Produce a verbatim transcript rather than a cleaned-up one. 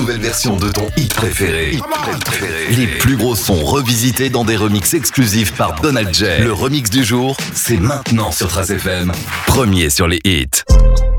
Nouvelle version de ton hit préféré. Hit préféré. Les plus gros sons revisités dans des remixes exclusifs par Donald J. Le remix du jour, c'est maintenant sur Trace F M. Premier sur les hits.